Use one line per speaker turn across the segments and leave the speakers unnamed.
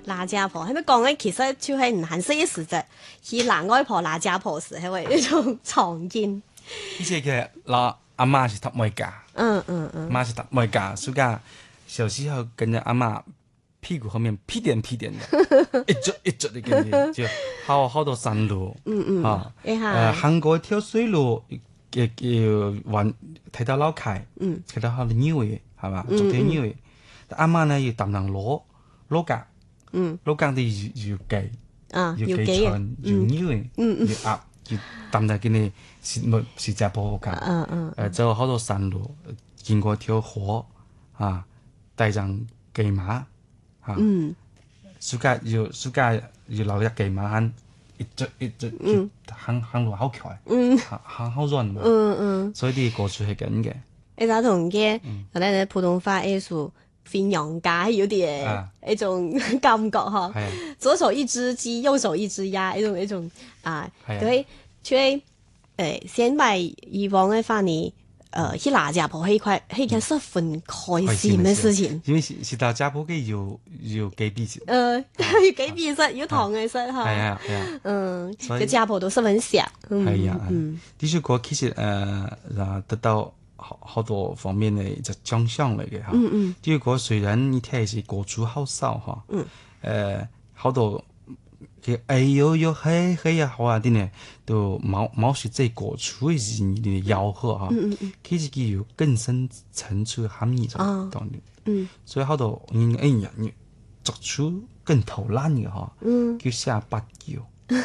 拉家婆，係咪講嘅？其實就係唔係寫實質，係拉外婆拉家婆時係為一種常見。
以前嘅老阿媽是讀外家，媽是讀外家，所以小時候跟着阿媽屁股後面屁顛屁顛的，一直的跟住，就好多山路，韓國跳水路嘅玩睇到老凱，睇到好多牛嘅，係嘛，做啲牛嘅。阿媽呢要擔當攞架，攞架啲要計，要計船，要牛嘅，要鴨，要擔當嘅呢是隻波架，走好多山路，經過條河啊，帶上騎馬。暑假要留一騎馬，一直行路好快，行好遠嘛，所以啲歌曲係咁嘅。
你睇同嘅，我哋普通話藝術分洋家有啲一種感覺嗬，左手一隻雞，右手一隻鴨，一種對，所以先擺以往嘅話呢。去拉家婆係件十分開心嘅事情，
因為是拉家婆嘅要給比賽，
要給比賽，要糖嘅賽哈，
係啊，
個家婆都十分想，
係啊，呢首歌其實得到好多方面嘅就獎項嚟嘅哈，呢首歌雖然你聽是歌曲好少哈，好多嘅哎呦呦嘿嘿呀好啊啲呢，都冇說這歌曲嘅意義嘅吆喝哈，其實佢有更深層次嘅含義在當中，所以好多人哎呀你作出更偷懶嘅哈，叫寫八九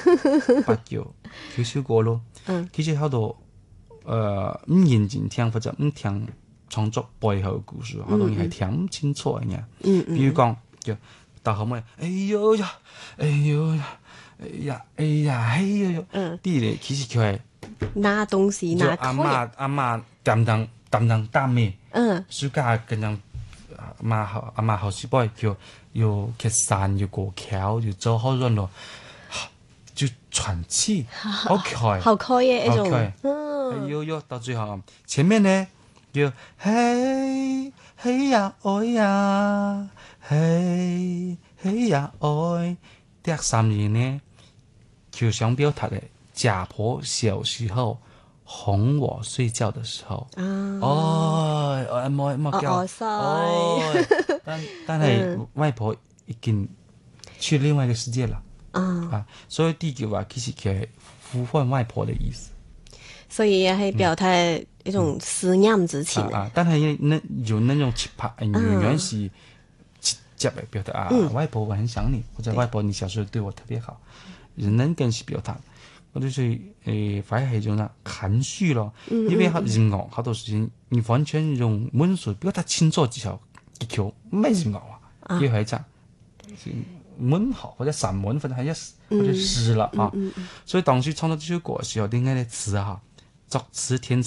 叫首歌咯，其實好多唔認真聽或者唔聽創作背後嘅故事，好多人係聽唔清楚嘅，比如講叫。到後尾，哎呦呀，哎呦呀，哎呀，哎呀，哎呦呦，啲咧其實佢係
拿東西拿
阿媽擔當擔咩？暑假跟人阿媽好時輩要去山要過橋要做好遠咯，就喘氣，好快，
好快嘅一種，
哎呦呦，到最後前面呢叫嘿嘿呀愛呀。嘿嘿呀愛，第三年呢，就想表達嘅家婆小時候哄我睡覺的時候，冇叫，但係外婆已經去另外一個世界了，所以第句話其實係呼喚外婆的意思，
所以係表達一種思念之情，
但係有那種氣魄，原是。表達外婆我很想你，或者外婆你小時候對我特別好，人更是表達，我就是反而係一種含蓄咯，因為音樂好多事情你完全用文字表達清楚之後，結局唔係音樂啊，要係文學或者散文或者係或者詩啦啊，所以當時創作這首歌嘅時候，應該啲詞作詞填詞。